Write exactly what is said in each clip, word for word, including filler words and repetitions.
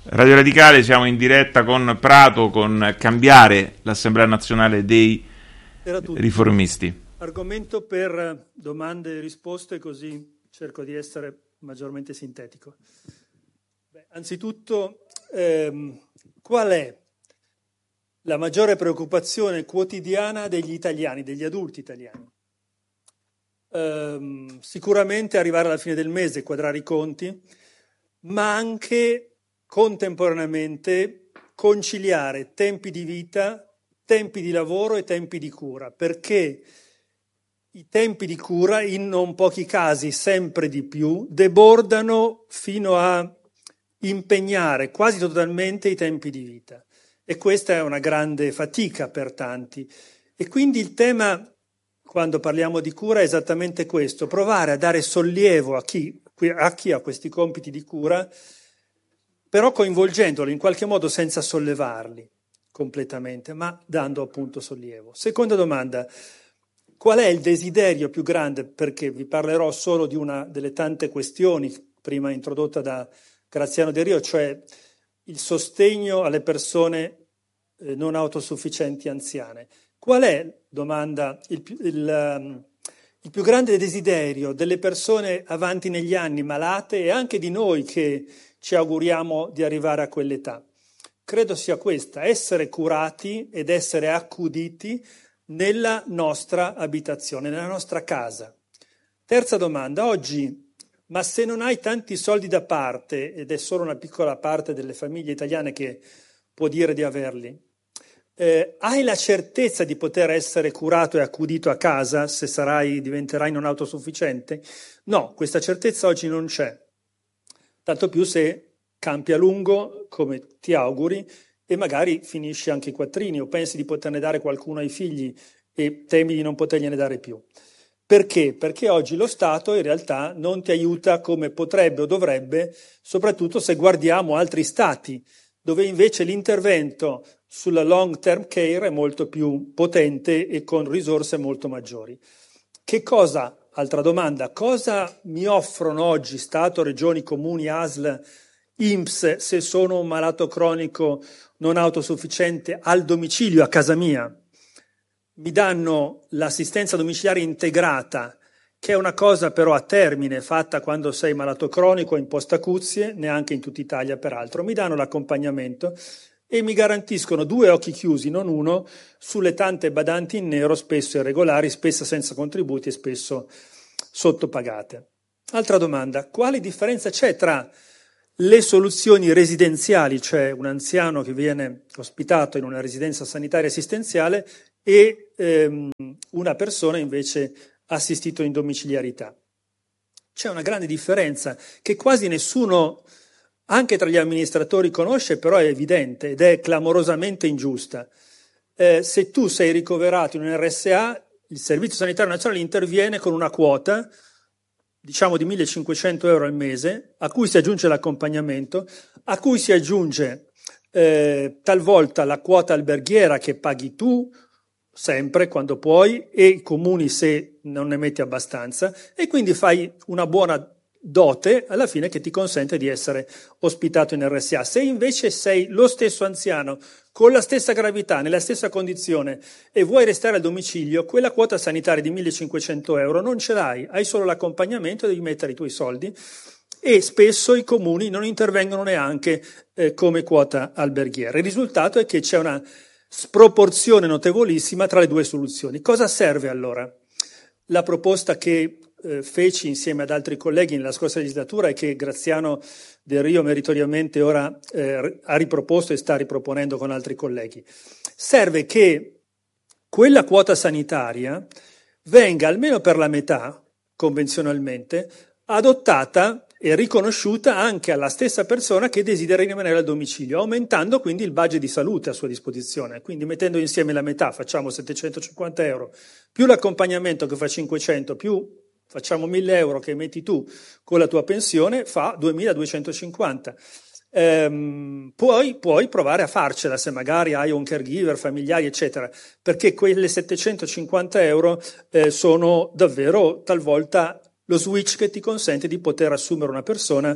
Radio Radicale, siamo in diretta con Prato, con Cambiare, l'Assemblea Nazionale dei Riformisti. Argomento per domande e risposte, così cerco di essere maggiormente sintetico. Beh, anzitutto, ehm, qual è la maggiore preoccupazione quotidiana degli italiani, degli adulti italiani? Ehm, sicuramente arrivare alla fine del mese, quadrare i conti, ma anche contemporaneamente conciliare tempi di vita, tempi di lavoro e tempi di cura, perché i tempi di cura, in non pochi casi sempre di più, debordano fino a impegnare quasi totalmente i tempi di vita. E questa è una grande fatica per tanti. E quindi il tema, quando parliamo di cura, è esattamente questo: provare a dare sollievo a chi, a chi ha questi compiti di cura, però coinvolgendoli in qualche modo senza sollevarli completamente, ma dando appunto sollievo. Seconda domanda: qual è il desiderio più grande? Perché vi parlerò solo di una delle tante questioni prima introdotta da Graziano De Rio, cioè il sostegno alle persone eh, non autosufficienti anziane. Qual è, domanda, il, il, um, il più grande desiderio delle persone avanti negli anni, malate, e anche di noi che ci auguriamo di arrivare a quell'età? Credo sia questa: essere curati ed essere accuditi nella nostra abitazione, nella nostra casa. Terza domanda: oggi, ma se non hai tanti soldi da parte, ed è solo una piccola parte delle famiglie italiane che può dire di averli, eh, hai la certezza di poter essere curato e accudito a casa se sarai, diventerai non autosufficiente? No, questa certezza oggi non c'è. Tanto più se campi a lungo, come ti auguri, e magari finisci anche i quattrini o pensi di poterne dare qualcuno ai figli e temi di non potergliene dare più. Perché? Perché oggi lo Stato in realtà non ti aiuta come potrebbe o dovrebbe, soprattutto se guardiamo altri stati, dove invece l'intervento sulla long term care è molto più potente e con risorse molto maggiori. Che cosa, altra domanda, cosa mi offrono oggi Stato, Regioni, Comuni, A S L, I N P S se sono un malato cronico non autosufficiente al domicilio, a casa mia? Mi danno l'assistenza domiciliare integrata, che è una cosa però a termine, fatta quando sei malato cronico in post-acuzie, neanche in tutta Italia peraltro. Mi danno l'accompagnamento e mi garantiscono due occhi chiusi, non uno, sulle tante badanti in nero, spesso irregolari, spesso senza contributi e spesso sottopagate. Altra domanda: quale differenza c'è tra le soluzioni residenziali, cioè un anziano che viene ospitato in una residenza sanitaria assistenziale, e ehm, una persona invece assistito in domiciliarità? C'è una grande differenza che quasi nessuno, anche tra gli amministratori, conosce, però è evidente ed è clamorosamente ingiusta. Eh, se tu sei ricoverato in un R S A, il Servizio Sanitario Nazionale interviene con una quota, diciamo di millecinquecento euro al mese, a cui si aggiunge l'accompagnamento, a cui si aggiunge eh, talvolta la quota alberghiera che paghi tu, sempre quando puoi, e i comuni se non ne metti abbastanza, e quindi fai una buona dote alla fine che ti consente di essere ospitato in R S A. Se invece sei lo stesso anziano, con la stessa gravità, nella stessa condizione, e vuoi restare al domicilio, quella quota sanitaria di millecinquecento euro non ce l'hai, hai solo l'accompagnamento, devi mettere i tuoi soldi, e spesso i comuni non intervengono neanche eh, come quota alberghiera. Il risultato è che c'è una sproporzione notevolissima tra le due soluzioni. Cosa serve allora? La proposta che eh, feci insieme ad altri colleghi nella scorsa legislatura e che Graziano Del Rio meritoriamente ora eh, ha riproposto e sta riproponendo con altri colleghi. Serve che quella quota sanitaria venga almeno per la metà, convenzionalmente, adottata e riconosciuta anche alla stessa persona che desidera rimanere al domicilio, aumentando quindi il budget di salute a sua disposizione. Quindi mettendo insieme la metà, facciamo settecentocinquanta euro, più l'accompagnamento che fa cinquecento, più facciamo mille euro che metti tu con la tua pensione, fa duemiladuecentocinquanta. Ehm, puoi, puoi provare a farcela se magari hai un caregiver, familiari, eccetera, perché quelle settecentocinquanta euro eh, sono davvero talvolta lo switch che ti consente di poter assumere una persona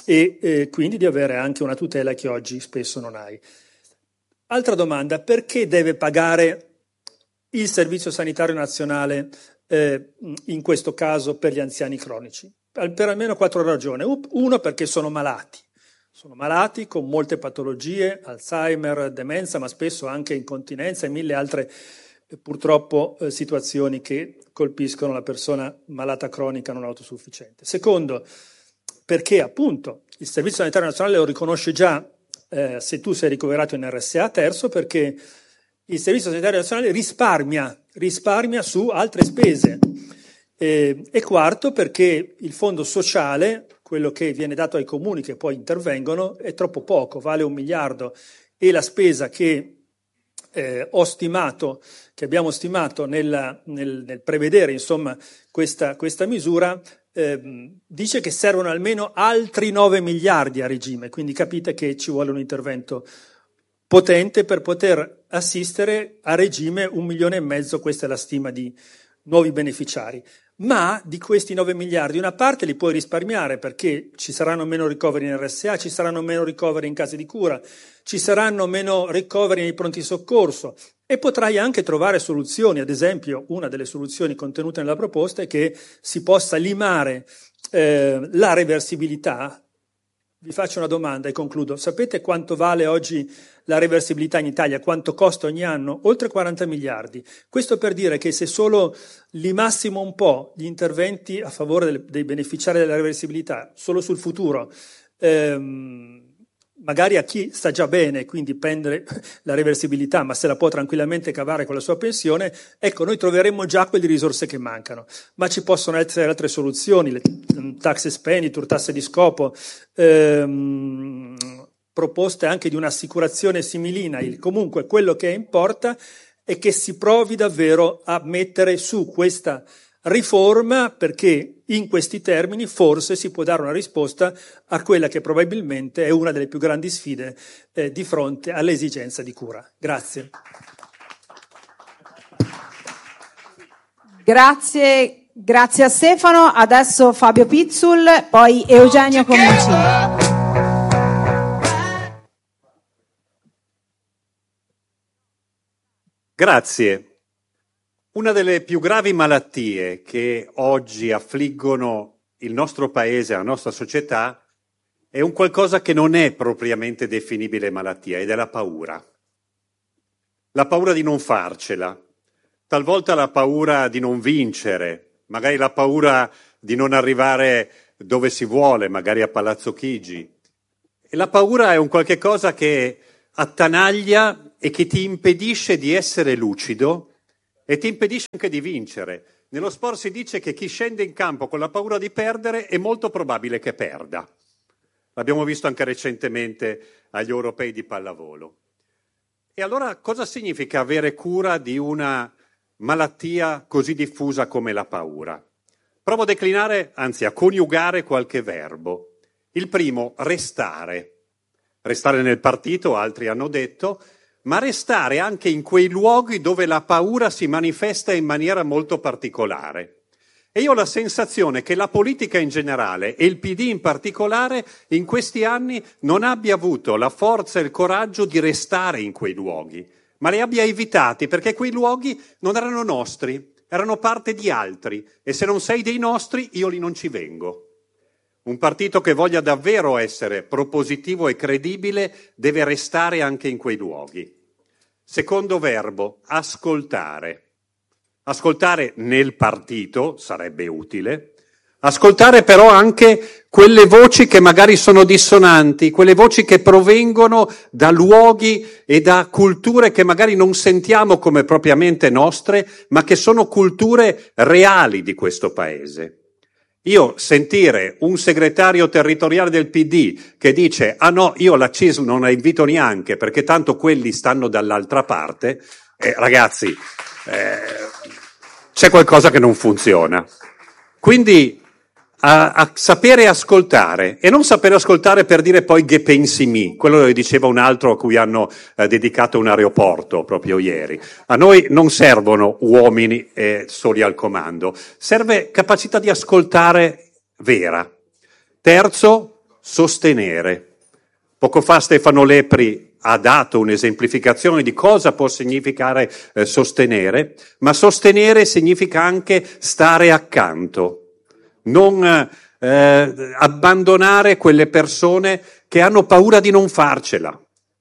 e eh, quindi di avere anche una tutela che oggi spesso non hai. Altra domanda, perché deve pagare il Servizio Sanitario Nazionale eh, in questo caso per gli anziani cronici? Per almeno quattro ragioni. Uno, perché sono malati. Sono malati con molte patologie, Alzheimer, demenza, ma spesso anche incontinenza e mille altre eh, purtroppo eh, situazioni che colpiscono la persona malata cronica non autosufficiente. Secondo, perché appunto il Servizio Sanitario Nazionale lo riconosce già eh, se tu sei ricoverato in R S A. Terzo, perché il Servizio Sanitario Nazionale risparmia, risparmia su altre spese. Eh, e quarto, perché il fondo sociale, quello che viene dato ai comuni che poi intervengono, è troppo poco, vale un miliardo, e la spesa che eh, ho stimato, che abbiamo stimato nel, nel, nel prevedere insomma questa, questa misura, eh, dice che servono almeno altri nove miliardi a regime, quindi capite che ci vuole un intervento potente per poter assistere a regime un milione e mezzo, questa è la stima di nuovi beneficiari. Ma di questi nove miliardi una parte li puoi risparmiare, perché ci saranno meno ricoveri in R S A, ci saranno meno ricoveri in case di cura, ci saranno meno ricoveri nei pronti soccorso e potrai anche trovare soluzioni. Ad esempio, una delle soluzioni contenute nella proposta è che si possa limare eh, la reversibilità. Vi faccio una domanda e concludo. Sapete quanto vale oggi la reversibilità in Italia? Quanto costa ogni anno? Oltre quaranta miliardi. Questo per dire che se solo limassimo un po' gli interventi a favore del, dei beneficiari della reversibilità, solo sul futuro, ehm, magari a chi sta già bene, quindi prende la reversibilità, ma se la può tranquillamente cavare con la sua pensione, ecco, noi troveremmo già quelle risorse che mancano. Ma ci possono essere altre soluzioni, le tax expenditure, tasse di scopo, ehm, proposte anche di un'assicurazione similina. Comunque quello che importa è che si provi davvero a mettere su questa riforma, perché in questi termini forse si può dare una risposta a quella che probabilmente è una delle più grandi sfide eh, di fronte all'esigenza di cura. Grazie. Grazie, grazie a Stefano. Adesso Fabio Pizzul, poi Eugenio Comuncini. Grazie. Una delle più gravi malattie che oggi affliggono il nostro paese, la nostra società, è un qualcosa che non è propriamente definibile malattia, ed è la paura. La paura di non farcela, talvolta la paura di non vincere, magari la paura di non arrivare dove si vuole, magari a Palazzo Chigi. E la paura è un qualche cosa che attanaglia e che ti impedisce di essere lucido e ti impedisce anche di vincere. Nello sport si dice che chi scende in campo con la paura di perdere è molto probabile che perda. L'abbiamo visto anche recentemente agli europei di pallavolo. E allora cosa significa avere cura di una malattia così diffusa come la paura? Provo a declinare, anzi a coniugare qualche verbo. Il primo, restare. Restare nel partito, altri hanno detto, ma restare anche in quei luoghi dove la paura si manifesta in maniera molto particolare. E io ho la sensazione che la politica in generale e il P D in particolare in questi anni non abbia avuto la forza e il coraggio di restare in quei luoghi, ma li abbia evitati, perché quei luoghi non erano nostri, erano parte di altri, e se non sei dei nostri io lì non ci vengo. Un partito che voglia davvero essere propositivo e credibile deve restare anche in quei luoghi. Secondo verbo, ascoltare. Ascoltare nel partito sarebbe utile. Ascoltare però anche quelle voci che magari sono dissonanti, quelle voci che provengono da luoghi e da culture che magari non sentiamo come propriamente nostre, ma che sono culture reali di questo paese. Io sentire un segretario territoriale del P D che dice ah no, io la C I S L non la invito neanche perché tanto quelli stanno dall'altra parte, eh, ragazzi, eh, c'è qualcosa che non funziona. Quindi a, a sapere ascoltare, e non sapere ascoltare per dire poi che pensi mi, quello lo diceva un altro a cui hanno eh, dedicato un aeroporto proprio ieri. A noi non servono uomini eh, soli al comando, serve capacità di ascoltare vera. Terzo, sostenere. Poco fa Stefano Lepri ha dato un'esemplificazione di cosa può significare eh, sostenere, ma sostenere significa anche stare accanto, non eh, abbandonare quelle persone che hanno paura di non farcela.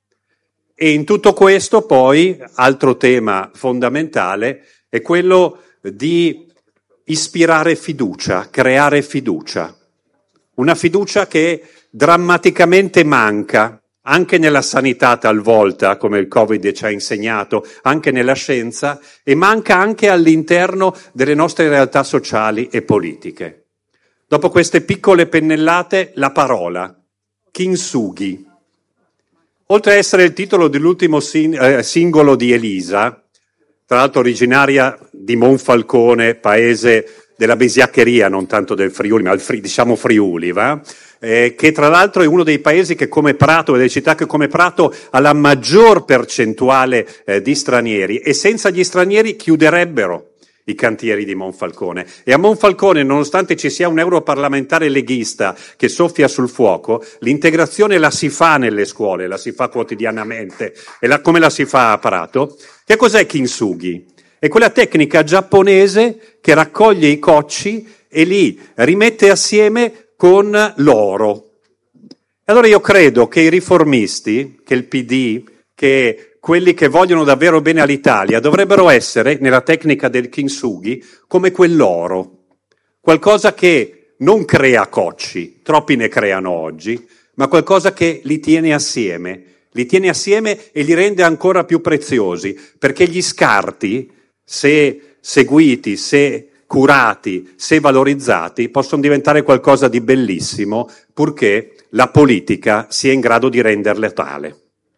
E in tutto questo poi, altro tema fondamentale, è quello di ispirare fiducia, creare fiducia. Una fiducia che drammaticamente manca, anche nella sanità talvolta, come il Covid ci ha insegnato, anche nella scienza, e manca anche all'interno delle nostre realtà sociali e politiche. Dopo queste piccole pennellate, la parola, kintsugi. Oltre a essere il titolo dell'ultimo sin- eh, singolo di Elisa, tra l'altro originaria di Monfalcone, paese della bisiaccheria, non tanto del Friuli, ma il Fri- diciamo Friuli, va? Eh, che tra l'altro è uno dei paesi che come Prato, e delle città che come Prato ha la maggior percentuale eh, di stranieri, e senza gli stranieri chiuderebbero i cantieri di Monfalcone. E a Monfalcone, nonostante ci sia un europarlamentare leghista che soffia sul fuoco, l'integrazione la si fa nelle scuole, la si fa quotidianamente. E la, come la si fa a Prato? Che cos'è kintsugi? È quella tecnica giapponese che raccoglie i cocci e li rimette assieme con l'oro. Allora io credo che i riformisti, che il P D, che quelli che vogliono davvero bene all'Italia dovrebbero essere, nella tecnica del kintsugi, come quell'oro. Qualcosa che non crea cocci, troppi ne creano oggi, ma qualcosa che li tiene assieme. Li tiene assieme e li rende ancora più preziosi, perché gli scarti, se seguiti, se curati, se valorizzati, possono diventare qualcosa di bellissimo, purché la politica sia in grado di renderle tale.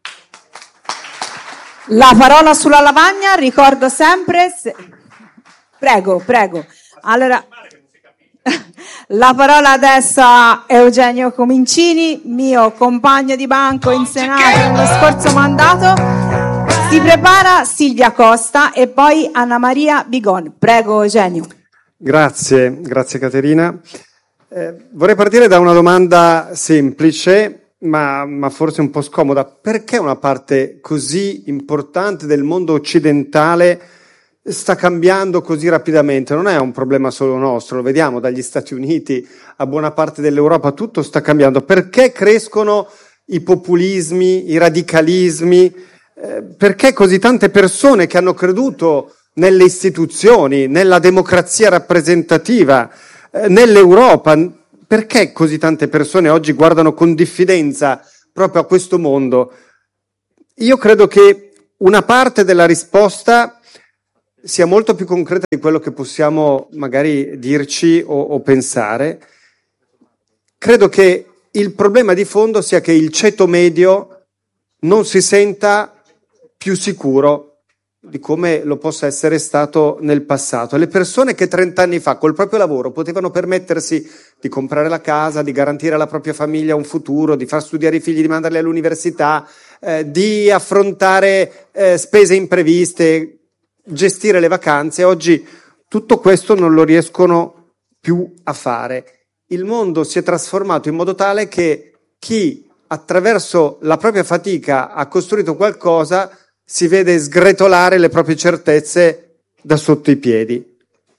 La parola sulla lavagna, ricordo sempre... Se... Prego, prego. Allora, la parola adesso a Eugenio Comincini, mio compagno di banco in Senato nello scorso mandato. Si prepara Silvia Costa e poi Anna Maria Bigon. Prego, Eugenio. Grazie, grazie Caterina. Eh, vorrei partire da una domanda semplice, ma, ma forse un po' scomoda. Perché una parte così importante del mondo occidentale sta cambiando così rapidamente? Non è un problema solo nostro, lo vediamo dagli Stati Uniti a buona parte dell'Europa, tutto sta cambiando. Perché crescono i populismi, i radicalismi? Eh, perché così tante persone che hanno creduto nelle istituzioni, nella democrazia rappresentativa, eh, nell'Europa, perché così tante persone oggi guardano con diffidenza proprio a questo mondo? Io credo che una parte della risposta sia molto più concreta di quello che possiamo magari dirci o, o pensare. Credo che il problema di fondo sia che il ceto medio non si senta più sicuro di come lo possa essere stato nel passato. Le persone che trent'anni fa col proprio lavoro potevano permettersi di comprare la casa, di garantire alla propria famiglia un futuro, di far studiare i figli, di mandarli all'università, eh, di affrontare eh, spese impreviste, gestire le vacanze, oggi tutto questo non lo riescono più a fare. Il mondo si è trasformato in modo tale che chi attraverso la propria fatica ha costruito qualcosa si vede sgretolare le proprie certezze da sotto i piedi.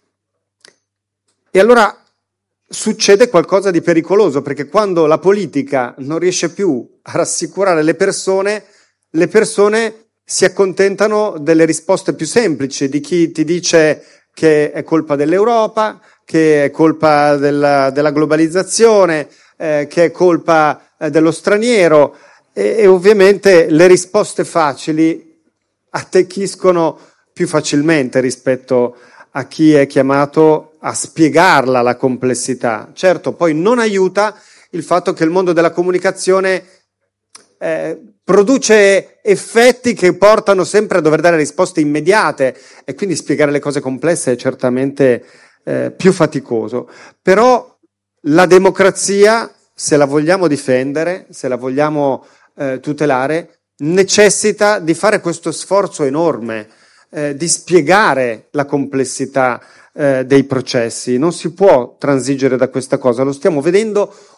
E allora succede qualcosa di pericoloso, perché quando la politica non riesce più a rassicurare le persone, le persone si accontentano delle risposte più semplici, di chi ti dice che è colpa dell'Europa, che è colpa della, della globalizzazione, eh, che è colpa eh, dello straniero, e, e ovviamente le risposte facili attecchiscono più facilmente rispetto a chi è chiamato a spiegarla la complessità. Certo, poi non aiuta il fatto che il mondo della comunicazione eh, produce effetti che portano sempre a dover dare risposte immediate e quindi spiegare le cose complesse è certamente eh, più faticoso. Però la democrazia, se la vogliamo difendere, se la vogliamo eh, tutelare, necessita di fare questo sforzo enorme, eh, di spiegare la complessità eh, dei processi. Non si può transigere da questa cosa, lo stiamo vedendo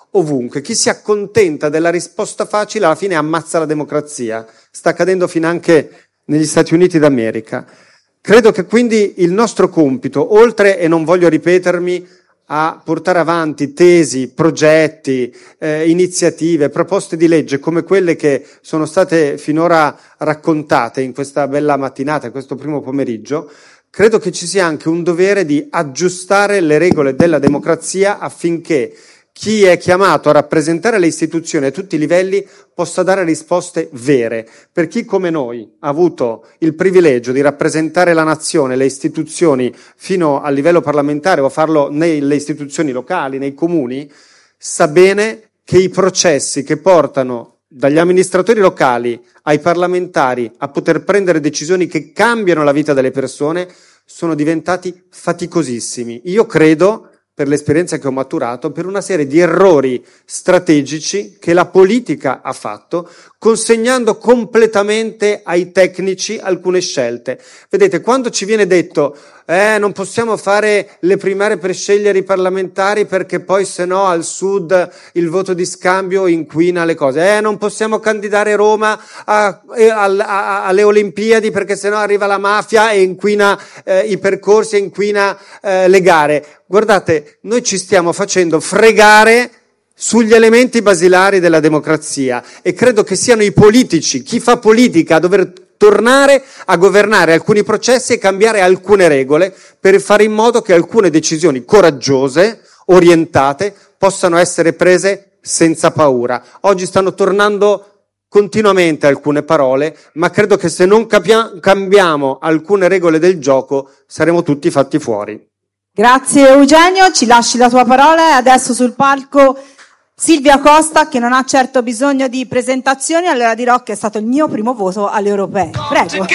ovunque. Chi si accontenta della risposta facile alla fine ammazza la democrazia. Sta accadendo finanche negli Stati Uniti d'America. Credo che quindi il nostro compito, oltre, e non voglio ripetermi, a portare avanti tesi, progetti, eh, iniziative, proposte di legge come quelle che sono state finora raccontate in questa bella mattinata, in questo primo pomeriggio, credo che ci sia anche un dovere di aggiustare le regole della democrazia affinché chi è chiamato a rappresentare le istituzioni a tutti i livelli possa dare risposte vere. Per chi come noi ha avuto il privilegio di rappresentare la nazione, le istituzioni fino al livello parlamentare o farlo nelle istituzioni locali, nei comuni, sa bene che i processi che portano dagli amministratori locali ai parlamentari a poter prendere decisioni che cambiano la vita delle persone sono diventati faticosissimi. Io credo, per l'esperienza che ho maturato, per una serie di errori strategici che la politica ha fatto, consegnando completamente ai tecnici alcune scelte. Vedete, quando ci viene detto eh, non possiamo fare le primarie per scegliere i parlamentari perché poi se no al sud il voto di scambio inquina le cose, eh, non possiamo candidare Roma a, a, a, alle Olimpiadi perché se no arriva la mafia e inquina eh, i percorsi e inquina eh, le gare. Guardate, noi ci stiamo facendo fregare sugli elementi basilari della democrazia e credo che siano i politici, chi fa politica, a dover tornare a governare alcuni processi e cambiare alcune regole per fare in modo che alcune decisioni coraggiose, orientate, possano essere prese senza paura. Oggi stanno tornando continuamente alcune parole, ma credo che se non capia- cambiamo alcune regole del gioco saremo tutti fatti fuori. Grazie Eugenio, ci lasci la tua parola e adesso sul palco Silvia Costa, che non ha certo bisogno di presentazioni, allora dirò che è stato il mio primo voto alle europee. Prego.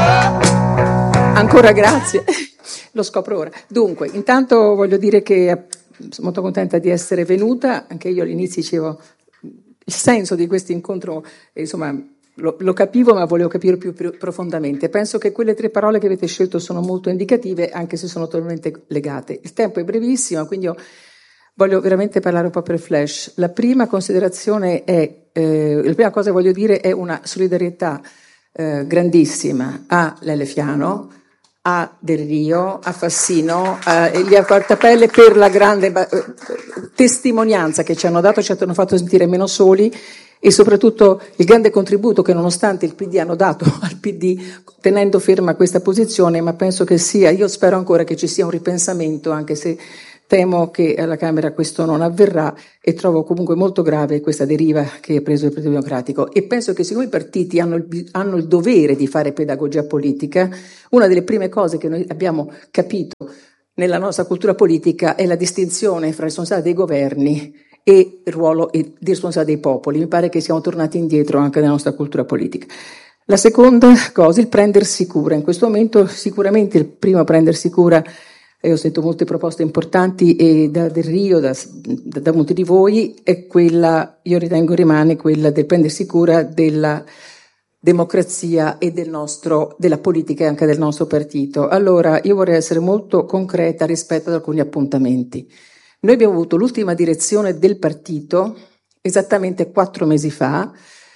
Ancora grazie, lo scopro ora. Dunque, intanto voglio dire che sono molto contenta di essere venuta, anche io all'inizio dicevo il senso di questo incontro, insomma, lo, lo capivo ma volevo capire più, più profondamente. Penso che quelle tre parole che avete scelto sono molto indicative, anche se sono totalmente legate. Il tempo è brevissimo, quindi io voglio veramente parlare un po' per flash. La prima considerazione è, eh, la prima cosa che voglio dire è una solidarietà eh, grandissima a Lele Fiano, a Del Rio, a Fassino, a Elia Quartapelle per la grande eh, testimonianza che ci hanno dato, ci hanno fatto sentire meno soli e soprattutto il grande contributo che nonostante il P D hanno dato al P D tenendo ferma questa posizione, ma penso che sia, io spero ancora che ci sia un ripensamento, anche se temo che alla Camera questo non avverrà e trovo comunque molto grave questa deriva che ha preso il Partito Democratico e penso che siccome i partiti hanno il, hanno il dovere di fare pedagogia politica, una delle prime cose che noi abbiamo capito nella nostra cultura politica è la distinzione fra responsabilità dei governi e il ruolo di responsabilità dei popoli. Mi pare che siamo tornati indietro anche nella nostra cultura politica. La seconda cosa, il prendersi cura. In questo momento sicuramente il primo a prendersi cura, e ho sentito molte proposte importanti e da Del Rio, da, da, da molti di voi, è quella, io ritengo rimane quella del prendersi cura della democrazia e del nostro, della politica e anche del nostro partito. Allora, io vorrei essere molto concreta rispetto ad alcuni appuntamenti. Noi abbiamo avuto l'ultima direzione del partito esattamente quattro mesi fa.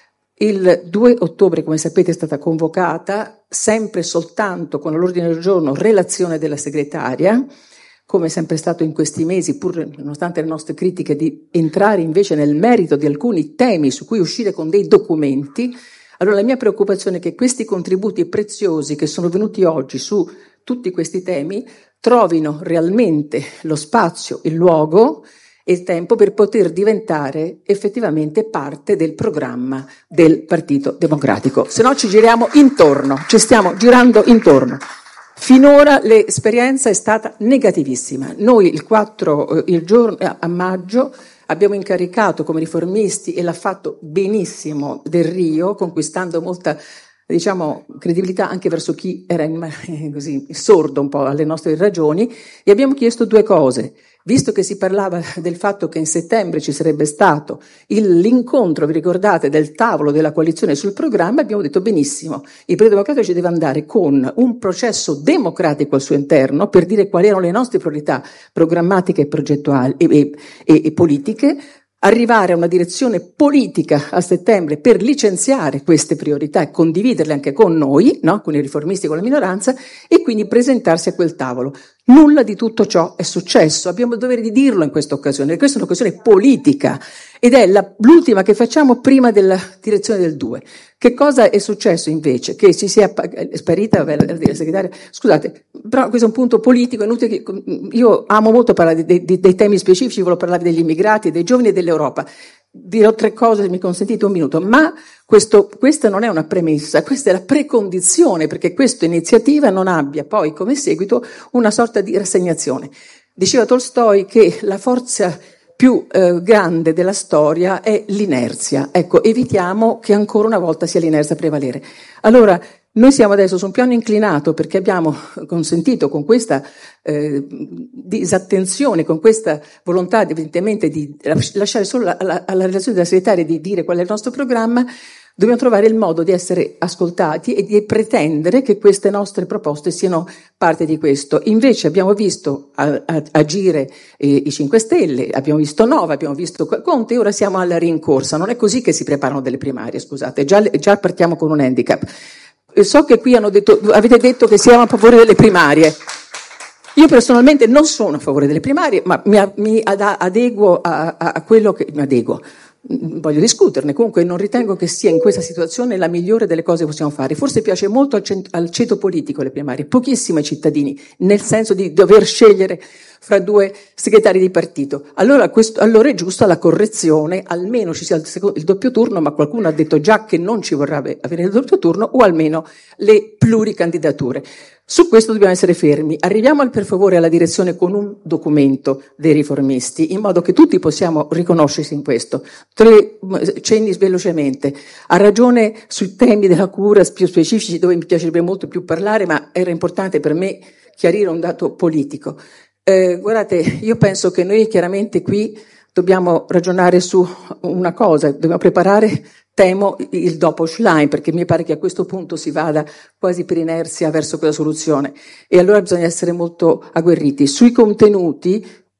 Il due ottobre, come sapete, è stata convocata, sempre soltanto con all'ordine del giorno relazione della segretaria, come è sempre stato in questi mesi, pur nonostante le nostre critiche, di entrare invece nel merito di alcuni temi su cui uscire con dei documenti. Allora la mia preoccupazione è che questi contributi preziosi che sono venuti oggi su tutti questi temi trovino realmente lo spazio, il luogo e il tempo per poter diventare effettivamente parte del programma del Partito Democratico. Se no ci giriamo intorno, ci stiamo girando intorno. Finora l'esperienza è stata negativissima. Noi il quattro il giorno, a maggio abbiamo incaricato come riformisti, e l'ha fatto benissimo, Del Rio, conquistando molta, diciamo, credibilità anche verso chi era in, così sordo un po' alle nostre ragioni, e abbiamo chiesto due cose. Visto che si parlava del fatto che in settembre ci sarebbe stato il, l'incontro, vi ricordate, del tavolo della coalizione sul programma, abbiamo detto benissimo, il Partito Democratico ci deve andare con un processo democratico al suo interno per dire quali erano le nostre priorità programmatiche e progettuali e, e, e, e politiche, arrivare a una direzione politica a settembre per licenziare queste priorità e condividerle anche con noi, no? Con i riformisti, con la minoranza, e quindi presentarsi a quel tavolo. Nulla di tutto ciò è successo, abbiamo il dovere di dirlo in questa occasione, questa è un'occasione politica ed è la, l'ultima che facciamo prima della direzione del due. Che cosa è successo invece? Che ci sia è sparita la segretaria, scusate, però questo è un punto politico, è inutile che, io amo molto parlare dei, dei, dei temi specifici, volevo parlare degli immigrati, dei giovani e dell'Europa. Dirò tre cose, se mi consentite un minuto, ma questo, questa non è una premessa, questa è la precondizione perché questa iniziativa non abbia poi come seguito una sorta di rassegnazione. Diceva Tolstoi che la forza più eh, grande della storia è l'inerzia. Ecco, evitiamo che ancora una volta sia l'inerzia a prevalere. Allora, noi siamo adesso su un piano inclinato perché abbiamo consentito con questa eh, disattenzione, con questa volontà evidentemente di lasciare solo alla, alla relazione della segretaria di dire qual è il nostro programma, dobbiamo trovare il modo di essere ascoltati e di pretendere che queste nostre proposte siano parte di questo. Invece abbiamo visto a, a, agire eh, i cinque Stelle, abbiamo visto Nova, abbiamo visto Conte e ora siamo alla rincorsa. Non è così che si preparano delle primarie, scusate, già, già partiamo con un handicap. So che qui hanno detto, avete detto che siamo a favore delle primarie. Io personalmente non sono a favore delle primarie, ma mi, mi adeguo a, a, a quello che mi adeguo. Voglio discuterne, comunque non ritengo che sia in questa situazione la migliore delle cose che possiamo fare. Forse piace molto al, cent- al ceto politico le primarie, pochissimo ai cittadini, nel senso di dover scegliere fra due segretari di partito. Allora, questo, allora è giusta la correzione, almeno ci sia il, secondo, il doppio turno, ma qualcuno ha detto già che non ci vorrà avere il doppio turno, o almeno le pluricandidature. Su questo dobbiamo essere fermi. Arriviamo al, per favore alla direzione con un documento dei riformisti, in modo che tutti possiamo riconoscersi in questo. Tre cenni velocemente. Ha ragione sui temi della cura più specifici, dove mi piacerebbe molto più parlare, ma era importante per me chiarire un dato politico. Eh, guardate, io penso che noi chiaramente qui dobbiamo ragionare su una cosa, dobbiamo preparare, temo, il dopo Schlein, perché mi pare che a questo punto si vada quasi per inerzia verso quella soluzione. E allora bisogna essere molto agguerriti. Sui contenuti,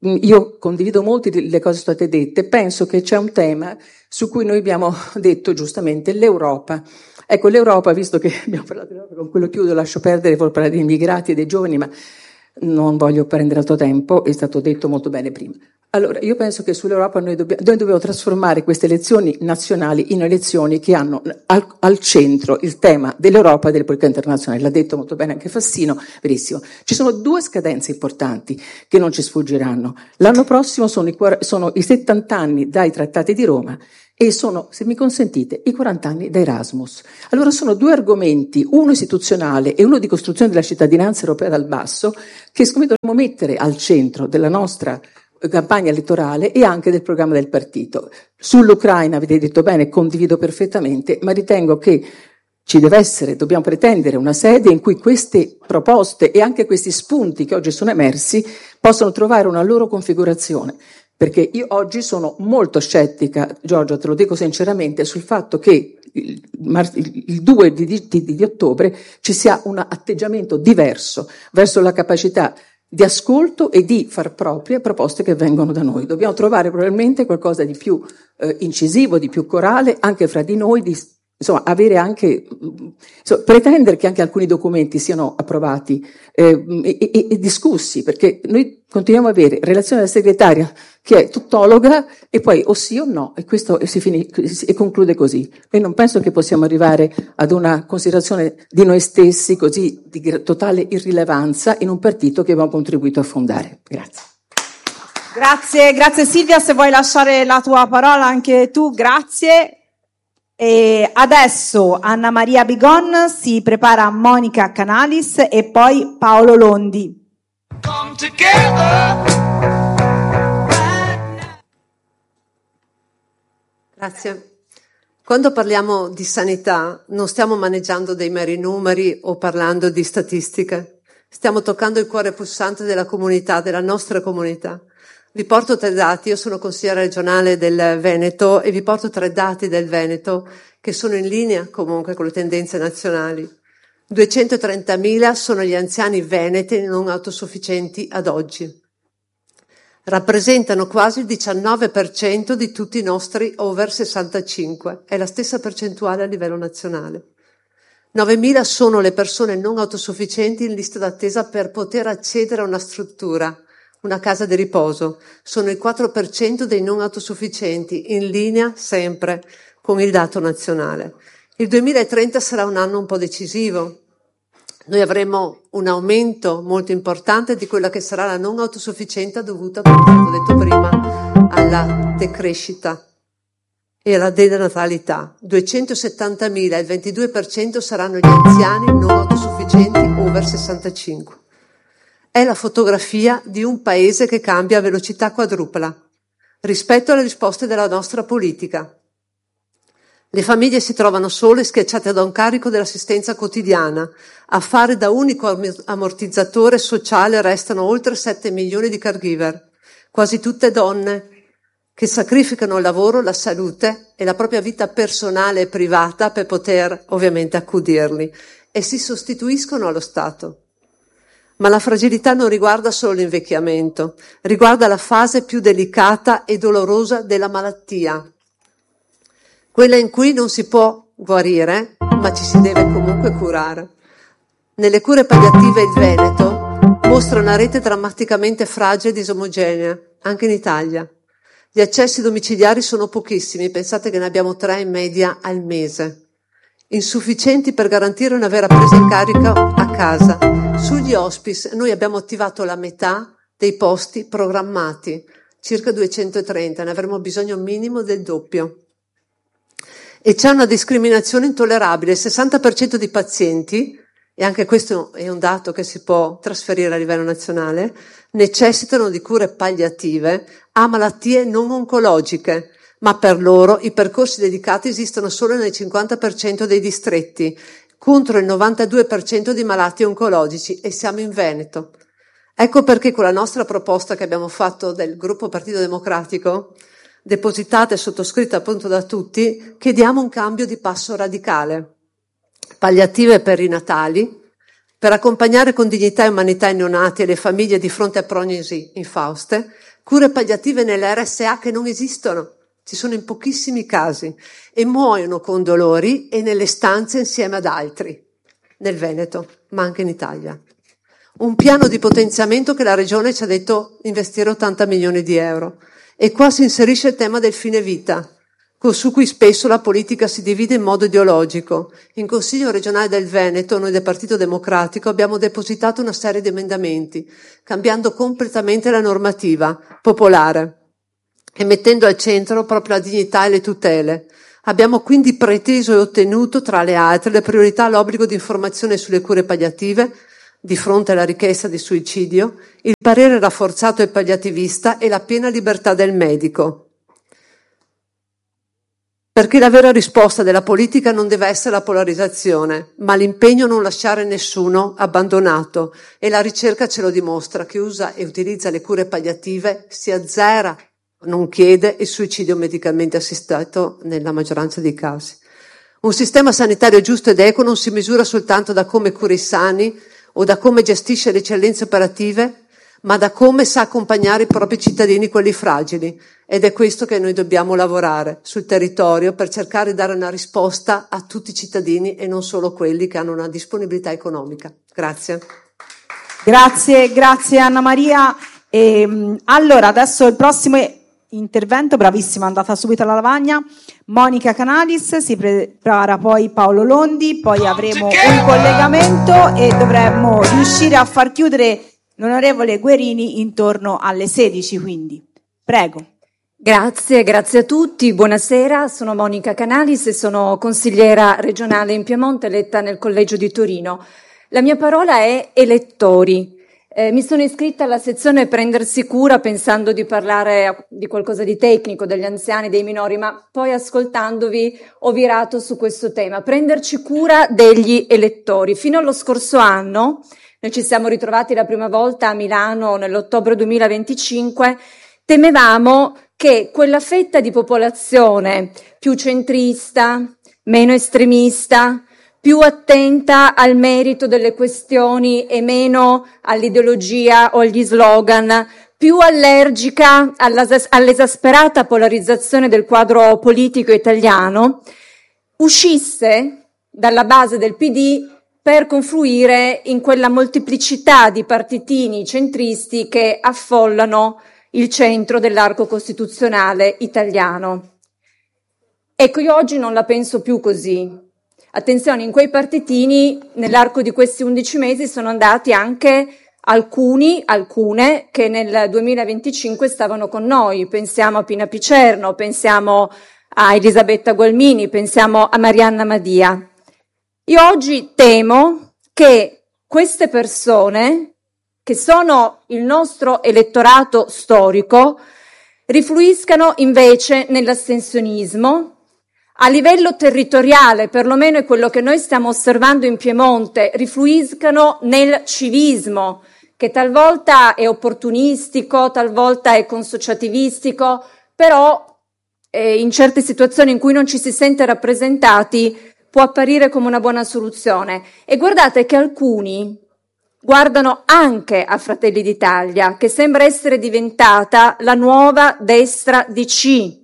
io condivido molte delle cose state dette, penso che c'è un tema su cui noi abbiamo detto giustamente, l'Europa. Ecco, l'Europa, visto che abbiamo parlato dell'Europa, con quello chiudo, lascio perdere, voglio parlare degli immigrati e dei giovani, ma non voglio prendere altro tempo, è stato detto molto bene prima. Allora, io penso che sull'Europa noi dobbiamo, noi dobbiamo trasformare queste elezioni nazionali in elezioni che hanno al, al centro il tema dell'Europa e delle politiche internazionali. L'ha detto molto bene anche Fassino, verissimo. Ci sono due scadenze importanti che non ci sfuggiranno. L'anno prossimo sono i, sono i settanta anni dai trattati di Roma e sono, se mi consentite, i quaranta anni da Erasmus. Allora sono due argomenti, uno istituzionale e uno di costruzione della cittadinanza europea dal basso, che secondo me dobbiamo mettere al centro della nostra campagna elettorale e anche del programma del partito. Sull'Ucraina, avete detto bene, condivido perfettamente, ma ritengo che ci deve essere, dobbiamo pretendere una sede in cui queste proposte e anche questi spunti che oggi sono emersi possano trovare una loro configurazione. Perché io oggi sono molto scettica, Giorgio, te lo dico sinceramente, sul fatto che il, il due di, di, di ottobre ci sia un atteggiamento diverso verso la capacità di ascolto e di far proprie proposte che vengono da noi. Dobbiamo trovare probabilmente qualcosa di più eh, incisivo, di più corale, anche fra di noi, di, insomma, avere anche, insomma, pretendere che anche alcuni documenti siano approvati eh, e, e, e discussi, perché noi continuiamo ad avere relazione della segretaria che è tuttologa e poi o sì o no, e questo si finisce e conclude così. Noi non penso che possiamo arrivare ad una considerazione di noi stessi così di totale irrilevanza in un partito che abbiamo contribuito a fondare. Grazie. Grazie, grazie Silvia, se vuoi lasciare la tua parola anche tu, grazie. E adesso Anna Maria Bigon, si prepara Monica Canalis e poi Paolo Londi. Come together. Grazie. Quando parliamo di sanità non stiamo maneggiando dei meri numeri o parlando di statistiche, stiamo toccando il cuore pulsante della comunità, della nostra comunità. Vi porto tre dati, io sono consigliera regionale del Veneto e vi porto tre dati del Veneto che sono in linea comunque con le tendenze nazionali. duecentotrentamila sono gli anziani veneti non autosufficienti ad oggi. rappresentano quasi il diciannove per cento di tutti i nostri over sessantacinque, è la stessa percentuale a livello nazionale. novemila sono le persone non autosufficienti in lista d'attesa per poter accedere a una struttura, una casa di riposo. Sono il quattro per cento dei non autosufficienti, in linea sempre con il dato nazionale. Il duemilatrenta sarà un anno un po' decisivo. Noi avremo un aumento molto importante di quella che sarà la non autosufficienza dovuta, come è stato detto prima, alla decrescita e alla denatalità. duecentosettantamila, il ventidue per cento saranno gli anziani non autosufficienti over sessantacinque. È la fotografia di un paese che cambia a velocità quadrupla rispetto alle risposte della nostra politica. Le famiglie si trovano sole, schiacciate da un carico dell'assistenza quotidiana. A fare da unico ammortizzatore sociale restano oltre sette milioni di caregiver, quasi tutte donne, che sacrificano il lavoro, la salute e la propria vita personale e privata per poter ovviamente accudirli e si sostituiscono allo Stato. Ma la fragilità non riguarda solo l'invecchiamento, riguarda la fase più delicata e dolorosa della malattia, quella in cui non si può guarire, ma ci si deve comunque curare. Nelle cure palliative il Veneto mostra una rete drammaticamente fragile e disomogenea, anche in Italia. Gli accessi domiciliari sono pochissimi, pensate che ne abbiamo tre in media al mese, insufficienti per garantire una vera presa in carico a casa. Sugli hospice noi abbiamo attivato la metà dei posti programmati, circa duecentotrenta, ne avremo bisogno minimo del doppio. E c'è una discriminazione intollerabile, il sessanta per cento dei pazienti, e anche questo è un dato che si può trasferire a livello nazionale, necessitano di cure palliative a malattie non oncologiche, ma per loro i percorsi dedicati esistono solo nel cinquanta per cento dei distretti, contro il novantadue per cento di malati oncologici, e siamo in Veneto. Ecco perché con la nostra proposta che abbiamo fatto del gruppo Partito Democratico, depositata e sottoscritta appunto da tutti, chiediamo un cambio di passo radicale. Palliative per i natali, per accompagnare con dignità e umanità i neonati e le famiglie di fronte a prognosi infauste, cure palliative nelle R S A che non esistono, ci sono in pochissimi casi, e muoiono con dolori e nelle stanze insieme ad altri, nel Veneto, ma anche in Italia. Un piano di potenziamento che la Regione ci ha detto investire ottanta milioni di euro. E qua si inserisce il tema del fine vita, su cui spesso la politica si divide in modo ideologico. In Consiglio regionale del Veneto, noi del Partito Democratico abbiamo depositato una serie di emendamenti, cambiando completamente la normativa popolare e mettendo al centro proprio la dignità e le tutele. Abbiamo quindi preteso e ottenuto, tra le altre, le priorità all'obbligo di informazione sulle cure palliative, di fronte alla richiesta di suicidio, il parere rafforzato e palliativista e la piena libertà del medico. Perché la vera risposta della politica non deve essere la polarizzazione, ma l'impegno a non lasciare nessuno abbandonato, e la ricerca ce lo dimostra. Chi usa e utilizza le cure palliative si azzera, non chiede il suicidio medicalmente assistito nella maggioranza dei casi. Un sistema sanitario giusto ed equo non si misura soltanto da come cura i sani o da come gestisce le eccellenze operative, ma da come sa accompagnare i propri cittadini, quelli fragili. Ed è questo che noi dobbiamo lavorare sul territorio per cercare di dare una risposta a tutti i cittadini e non solo quelli che hanno una disponibilità economica. Grazie. Grazie, grazie Anna Maria. E, allora, adesso il prossimo intervento, bravissima, è andata subito alla lavagna. Monica Canalis, si prepara poi Paolo Londi, poi avremo un collegamento e dovremmo riuscire a far chiudere l'onorevole Guerini intorno alle sedici, quindi prego. Grazie, grazie a tutti, buonasera, sono Monica Canalis e sono consigliera regionale in Piemonte eletta nel Collegio di Torino. La mia parola è elettori. Eh, mi sono iscritta alla sezione Prendersi cura pensando di parlare di qualcosa di tecnico, degli anziani, dei minori, ma poi ascoltandovi ho virato su questo tema, prenderci cura degli elettori. Fino allo scorso anno, noi ci siamo ritrovati la prima volta a Milano nell'ottobre duemilaventicinque, temevamo che quella fetta di popolazione più centrista, meno estremista, più attenta al merito delle questioni e meno all'ideologia o agli slogan, più più allergica all'esasperata polarizzazione del quadro politico italiano, uscisse dalla base del P D per confluire in quella molteplicità di partitini centristi che affollano il centro dell'arco costituzionale italiano. Ecco, io oggi non la penso più così. Attenzione, in quei partitini nell'arco di questi undici mesi sono andati anche alcuni, alcune che nel duemilaventicinque stavano con noi. Pensiamo a Pina Picerno, pensiamo a Elisabetta Gualmini, pensiamo a Marianna Madia. Io oggi temo che queste persone, che sono il nostro elettorato storico, rifluiscano invece nell'astensionismo. A livello territoriale, perlomeno è quello che noi stiamo osservando in Piemonte, rifluiscano nel civismo, che talvolta è opportunistico, talvolta è consociativistico, però eh, in certe situazioni in cui non ci si sente rappresentati può apparire come una buona soluzione. E guardate che alcuni guardano anche a Fratelli d'Italia, che sembra essere diventata la nuova destra D C,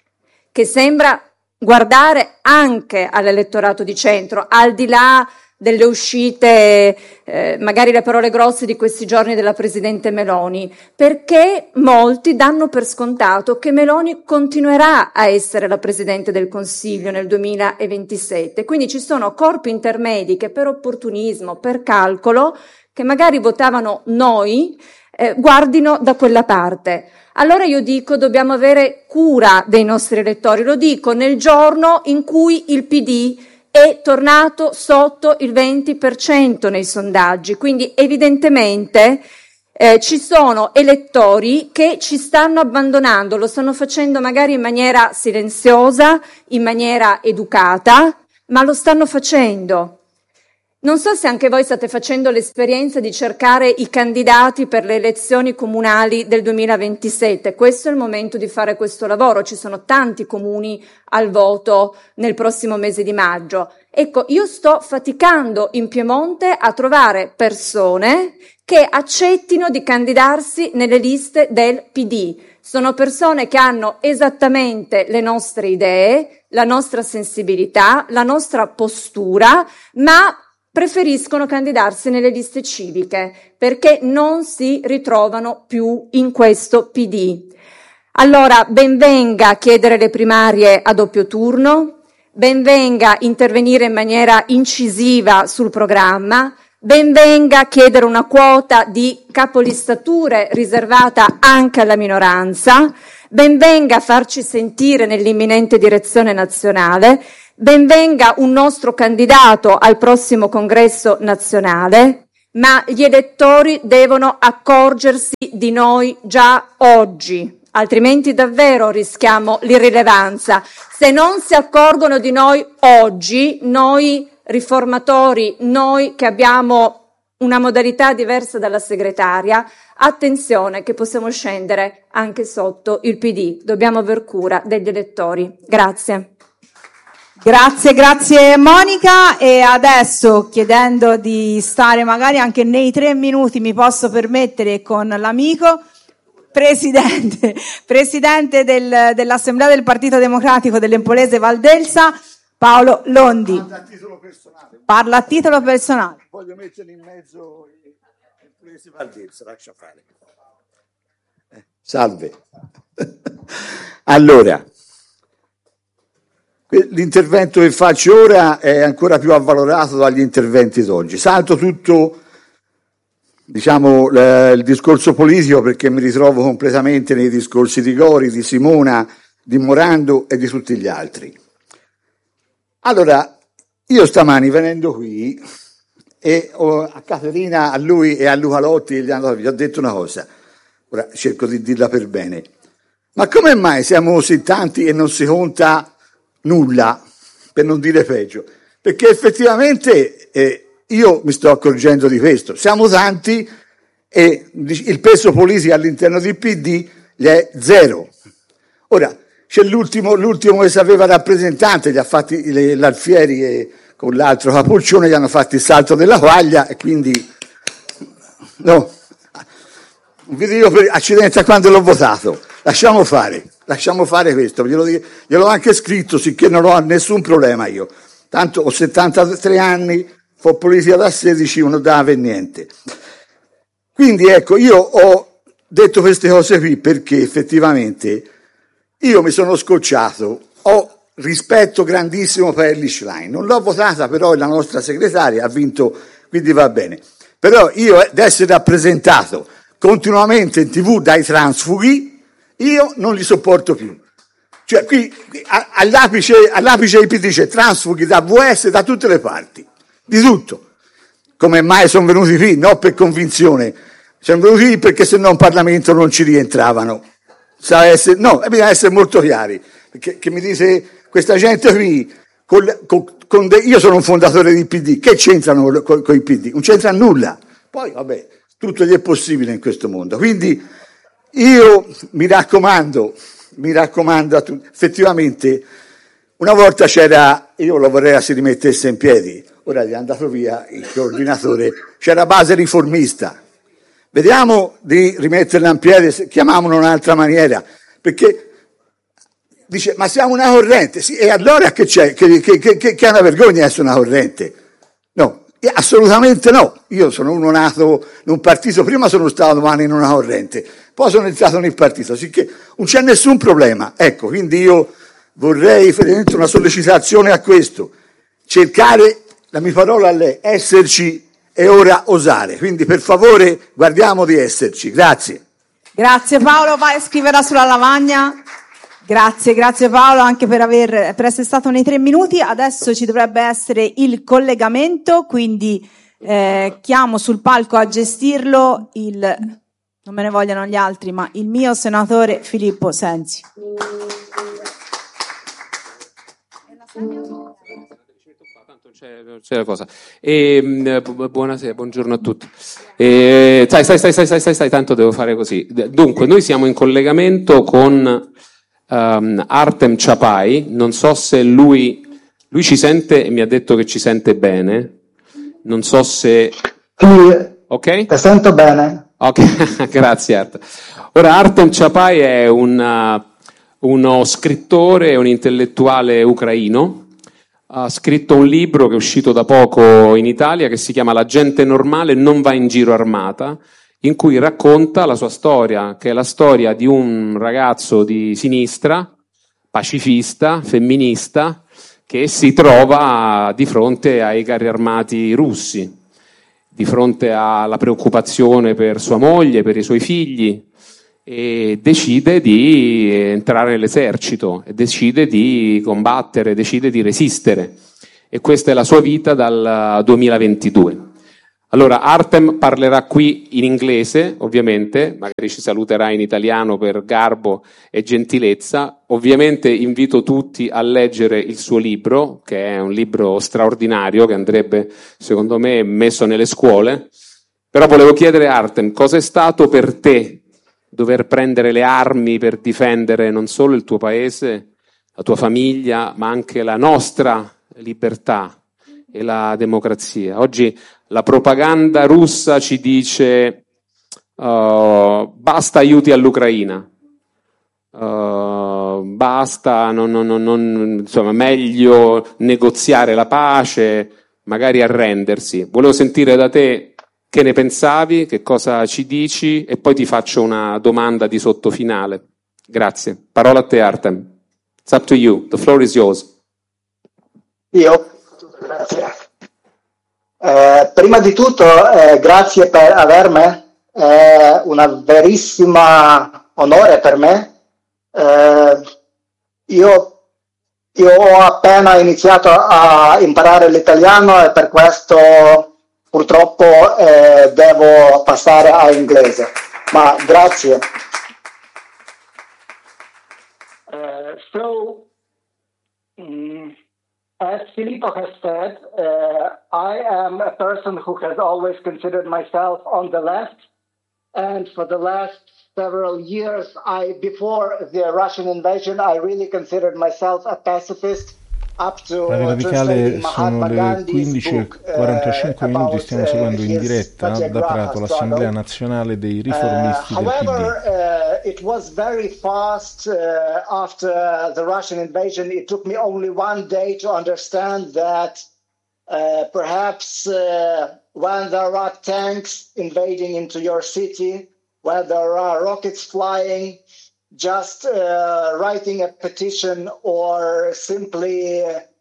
che sembra guardare anche all'elettorato di centro, al di là delle uscite, eh, magari le parole grosse di questi giorni della Presidente Meloni, perché molti danno per scontato che Meloni continuerà a essere la Presidente del Consiglio nel duemilaventisette. Quindi ci sono corpi intermedi che per opportunismo, per calcolo, che magari votavano noi, eh, guardino da quella parte. Allora io dico, dobbiamo avere cura dei nostri elettori, lo dico nel giorno in cui il P D è tornato sotto il venti per cento nei sondaggi, quindi evidentemente eh, ci sono elettori che ci stanno abbandonando, lo stanno facendo magari in maniera silenziosa, in maniera educata, ma lo stanno facendo. Non so se anche voi state facendo l'esperienza di cercare i candidati per le elezioni comunali del duemilaventisette. Questo è il momento di fare questo lavoro. Ci sono tanti comuni al voto nel prossimo mese di maggio. Ecco, io sto faticando in Piemonte a trovare persone che accettino di candidarsi nelle liste del P D. Sono persone che hanno esattamente le nostre idee, la nostra sensibilità, la nostra postura, ma preferiscono candidarsi nelle liste civiche perché non si ritrovano più in questo P D. Allora, ben venga chiedere le primarie a doppio turno, ben venga intervenire in maniera incisiva sul programma, ben venga chiedere una quota di capolistature riservata anche alla minoranza, ben venga farci sentire nell'imminente direzione nazionale, ben venga un nostro candidato al prossimo congresso nazionale, ma gli elettori devono accorgersi di noi già oggi, altrimenti davvero rischiamo l'irrilevanza. Se non si accorgono di noi oggi, noi riformatori, noi che abbiamo una modalità diversa dalla segretaria, attenzione che possiamo scendere anche sotto il P D. Dobbiamo aver cura degli elettori. Grazie. Grazie, grazie Monica, e adesso chiedendo di stare magari anche nei tre minuti, mi posso permettere con l'amico presidente, presidente del, dell'Assemblea del Partito Democratico dell'Empolese Valdelsa, Paolo Londi. Parla a titolo personale. Parla a titolo personale. Voglio mettere in mezzo Empolese Valdelsa, lascia fare. Eh, salve. Allora, l'intervento che faccio ora è ancora più avvalorato dagli interventi d'oggi. Salto tutto, diciamo, il discorso politico perché mi ritrovo completamente nei discorsi di Gori, di Simona, di Morando e di tutti gli altri. Allora, io stamani venendo qui e a Caterina, a lui e a Luca Lotti gli ho detto una cosa, ora cerco di dirla per bene, ma come mai siamo così tanti e non si conta nulla, per non dire peggio? Perché effettivamente eh, io mi sto accorgendo di questo, siamo tanti e il peso politico all'interno del P D gli è zero. Ora, c'è l'ultimo, l'ultimo che sapeva rappresentante, gli ha fatti le, l'Alfieri e con l'altro Capoccione gli hanno fatto il salto della quaglia e quindi no. non vi dico per accidenti a quando l'ho votato, lasciamo fare, lasciamo fare questo, glielo, gliel'ho anche scritto, sicché non ho nessun problema io, tanto ho settantatré anni, fo politica da sedici, non dà per niente. Quindi ecco, io ho detto queste cose qui perché effettivamente io mi sono scocciato, ho rispetto grandissimo per Elly Schlein, non l'ho votata, però la nostra segretaria ha vinto, quindi va bene. Però io ad essere rappresentato continuamente in tv dai transfughi, io non li sopporto più. Cioè qui, qui all'apice, all'apice del P D c'è transfughi da V S da tutte le parti, di tutto. Come mai sono venuti qui? No per convinzione, sono venuti qui perché se no in Parlamento non ci rientravano. Sa essere, no, bisogna essere molto chiari, perché che mi dice questa gente qui, con, con, con de, io sono un fondatore di P D, che c'entrano con, con i P D? Non c'entra nulla. Poi vabbè, tutto gli è possibile in questo mondo. Quindi io mi raccomando, mi raccomando a tutti, effettivamente una volta c'era, io lo vorrei si rimettesse in piedi, ora gli è andato via il coordinatore, c'era base riformista. Vediamo di rimetterla in piedi, chiamiamola in un'altra maniera, perché dice, ma siamo una corrente, sì, e allora che c'è? Che, che, che, che è una vergogna essere una corrente? No, assolutamente no. Io sono uno nato in un partito, prima sono stato domani in una corrente, poi sono entrato nel partito, sicché non c'è nessun problema. Ecco, quindi io vorrei fare una sollecitazione a questo, cercare, la mia parola a lei, esserci e ora osare. Quindi per favore guardiamo di esserci. Grazie. Grazie Paolo, vai a scriverla sulla lavagna. Grazie, grazie Paolo anche per, aver, per essere stato nei tre minuti. Adesso ci dovrebbe essere il collegamento, quindi eh, chiamo sul palco a gestirlo il, non me ne vogliano gli altri, ma il mio senatore Filippo Sensi. C'è, c'è la cosa. E, buonasera, buongiorno a tutti. E, stai, stai, stai, stai, stai, stai, stai, tanto devo fare così. Dunque, noi siamo in collegamento con um, Artem Chapai. Non so se lui, lui ci sente e mi ha detto che ci sente bene. Non so se. Sì, ok? Ti sento bene. Ok, grazie Artem. Ora, Artem Chapai è un, uno scrittore, un intellettuale ucraino. Ha scritto un libro che è uscito da poco in Italia che si chiama La gente normale non va in giro armata, in cui racconta la sua storia, che è la storia di un ragazzo di sinistra, pacifista, femminista, che si trova di fronte ai carri armati russi, di fronte alla preoccupazione per sua moglie, per i suoi figli, e decide di entrare nell'esercito, e decide di combattere, decide di resistere. E questa è la sua vita dal duemilaventidue. Allora, Artem parlerà qui in inglese, ovviamente, magari ci saluterà in italiano per garbo e gentilezza. Ovviamente invito tutti a leggere il suo libro, che è un libro straordinario, che andrebbe, secondo me, messo nelle scuole. Però volevo chiedere, Artem, cosa è stato per te dover prendere le armi per difendere non solo il tuo paese, la tua famiglia, ma anche la nostra libertà e la democrazia? Oggi la propaganda russa ci dice uh, basta aiuti all'Ucraina, uh, basta, non, non, non, insomma, meglio negoziare la pace, magari arrendersi. Volevo sentire da te che ne pensavi, che cosa ci dici, e poi ti faccio una domanda di sottofinale. Grazie. Parola a te, Artem. It's up to you. The floor is yours. Io? Grazie. Eh, prima di tutto, eh, grazie per avermi. È una verissima onore per me. Eh, io, io ho appena iniziato a imparare l'italiano e per questo purtroppo eh, devo passare all'inglese, ma grazie. Uh, so, um, as Filippo has said, uh, I am a person who has always considered myself on the left, and for the last several years, I, before the Russian invasion, I really considered myself a pacifist. Radio Radicale, sono le quindici e quarantacinque minuti, stiamo seguendo in diretta da Prato l'Assemblea Nazionale dei Riformisti del P D. However, uh, it was very fast uh, after the Russian invasion. It took me only one day to understand that uh, perhaps uh, when there are tanks invading into your city, when there are rockets flying, just uh, writing a petition or simply,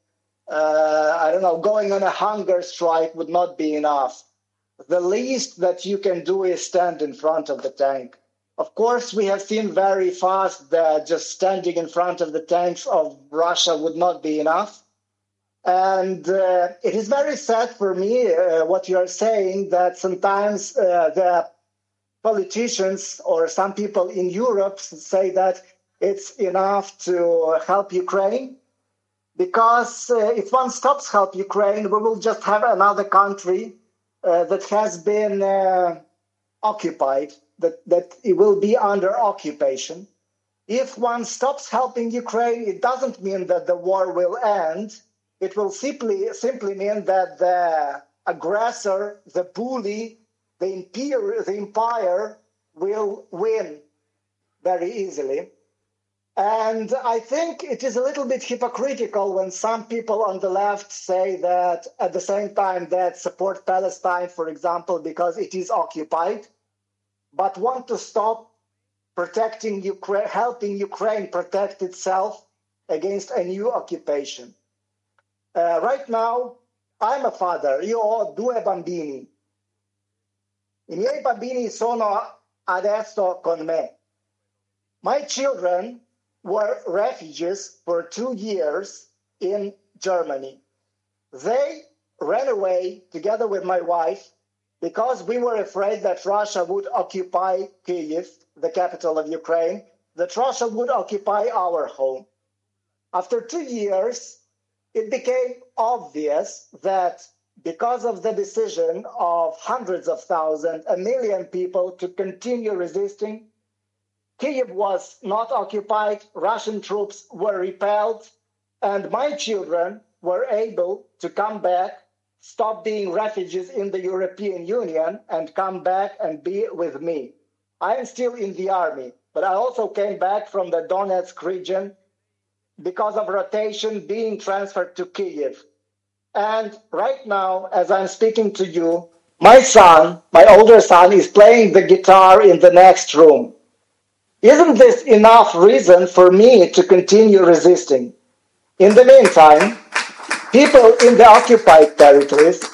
uh, I don't know, going on a hunger strike would not be enough. The least that you can do is stand in front of the tank. Of course, we have seen very fast that just standing in front of the tanks of Russia would not be enough. And uh, it is very sad for me uh, what you are saying, that sometimes uh, the politicians or some people in Europe say that it's enough to help Ukraine, because uh, if one stops help Ukraine, we will just have another country uh, that has been uh, occupied, that, that it will be under occupation. If one stops helping Ukraine, it doesn't mean that the war will end. It will simply, simply mean that the aggressor, the bully, the empire, the empire will win very easily. And I think it is a little bit hypocritical when some people on the left say that at the same time that support Palestine, for example, because it is occupied, but want to stop protecting Ukraine, helping Ukraine protect itself against a new occupation. Uh, right now, I'm a father, io ho due bambini. I miei bambini sono adesso con me. My children were refugees for two years in Germany. They ran away together with my wife because we were afraid that Russia would occupy Kyiv, the capital of Ukraine, that Russia would occupy our home. After two years, it became obvious that because of the decision of hundreds of thousands, a million people to continue resisting, Kyiv was not occupied, Russian troops were repelled, and my children were able to come back, stop being refugees in the European Union, and come back and be with me. I am still in the army, but I also came back from the Donetsk region because of rotation being transferred to Kyiv. And right now, as I'm speaking to you, my son, my older son, is playing the guitar in the next room. Isn't this enough reason for me to continue resisting? In the meantime, people in the occupied territories,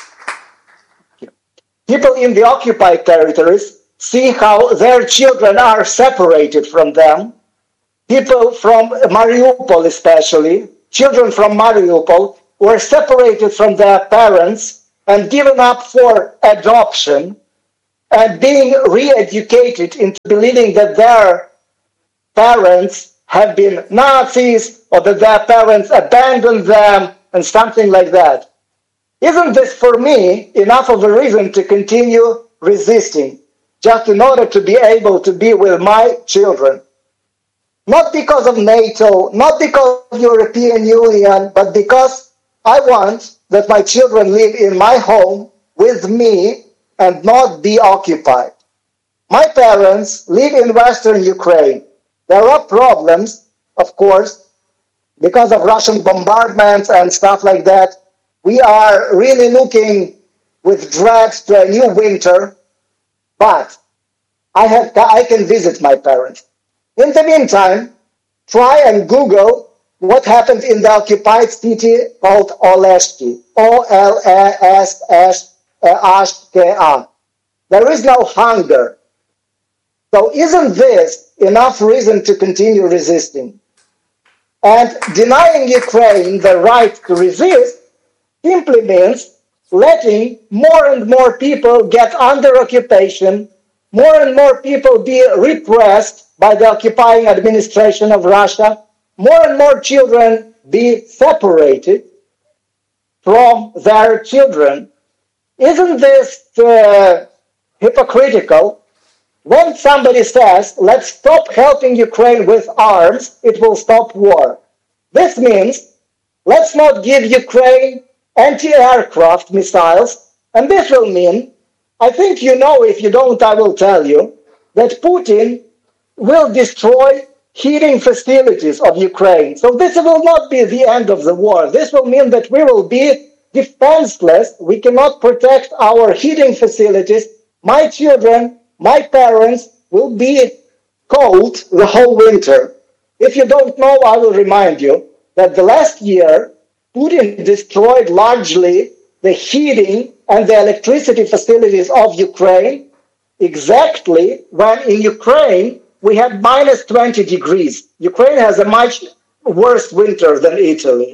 people in the occupied territories see how their children are separated from them. People from Mariupol especially, children from Mariupol, were separated from their parents and given up for adoption and being re-educated into believing that their parents have been Nazis or that their parents abandoned them and something like that. Isn't this for me enough of a reason to continue resisting, just in order to be able to be with my children? Not because of NATO, not because of European Union, but because I want that my children live in my home with me and not be occupied. My parents live in Western Ukraine. There are problems, of course, because of Russian bombardments and stuff like that. We are really looking with dread to a new winter, but I have I can visit my parents. In the meantime, try and Google what happened in the occupied city called Oleshki, O L E S H K A. There is no hunger. So isn't this enough reason to continue resisting? And denying Ukraine the right to resist simply means letting more and more people get under occupation, more and more people be repressed by the occupying administration of Russia, more and more children be separated from their children. Isn't this uh, hypocritical? When somebody says, let's stop helping Ukraine with arms, it will stop war. This means let's not give Ukraine anti-aircraft missiles. And this will mean, I think you know, if you don't, I will tell you, that Putin will destroy heating facilities of Ukraine. So this will not be the end of the war. This will mean that we will be defenseless. We cannot protect our heating facilities. My children, my parents will be cold the whole winter. If you don't know, I will remind you that the last year, Putin destroyed largely the heating and the electricity facilities of Ukraine, exactly when in Ukraine we had minus twenty degrees. Ukraine has a much worse winter than Italy.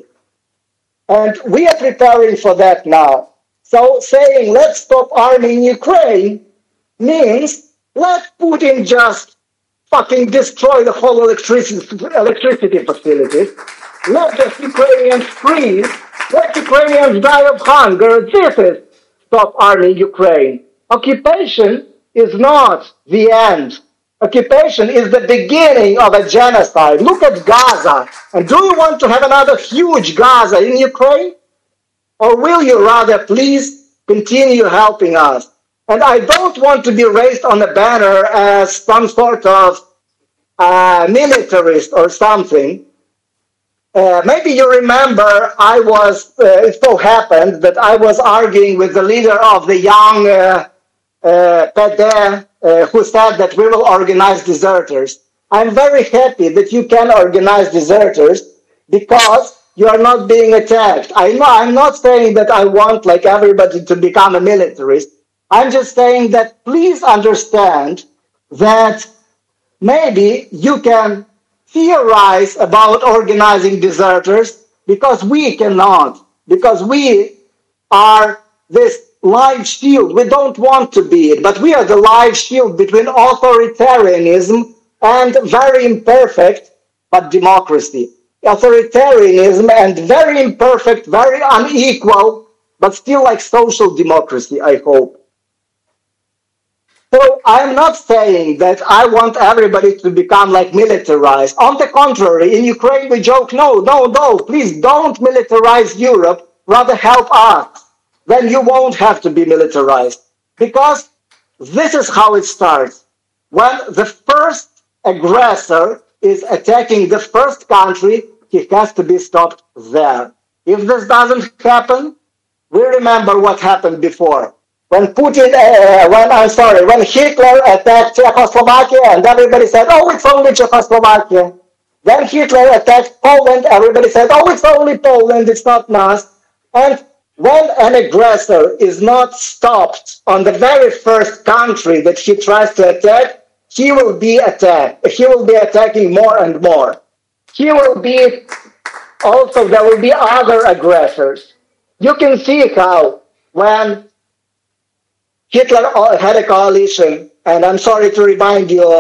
And we are preparing for that now. So saying, let's stop arming Ukraine means let Putin just fucking destroy the whole electricity, electricity facilities. Let the Ukrainians freeze. Let Ukrainians die of hunger. This is stop arming Ukraine. Occupation is not the end. Occupation is the beginning of a genocide. Look at Gaza. And do you want to have another huge Gaza in Ukraine? Or will you rather please continue helping us? And I don't want to be raised on a banner as some sort of uh, militarist or something. Uh, maybe you remember I was, uh, it so happened that I was arguing with the leader of the young uh, uh, P D, uh, who said that we will organize deserters. I'm very happy that you can organize deserters because you are not being attacked. I know, I'm not saying that I want like everybody to become a militarist. I'm just saying that please understand that maybe you can theorize about organizing deserters because we cannot, because we are this live shield. We don't want to be it, but we are the live shield between authoritarianism and very imperfect, but democracy. Authoritarianism and very imperfect, very unequal, but still like social democracy, I hope. So I'm not saying that I want everybody to become like militarized. On the contrary, in Ukraine we joke, no, no, no, please don't militarize Europe, rather help us. Then you won't have to be militarized. Because this is how it starts. When the first aggressor is attacking the first country, he has to be stopped there. If this doesn't happen, we remember what happened before. When Putin, uh, when I'm sorry, when Hitler attacked Czechoslovakia and everybody said, oh, it's only Czechoslovakia. Then Hitler attacked Poland, everybody said, oh, it's only Poland, it's not us. And when an aggressor is not stopped on the very first country that he tries to attack, he will be attacked. He will be attacking more and more. He will be, also there will be other aggressors. You can see how when Hitler had a coalition, and I'm sorry to remind you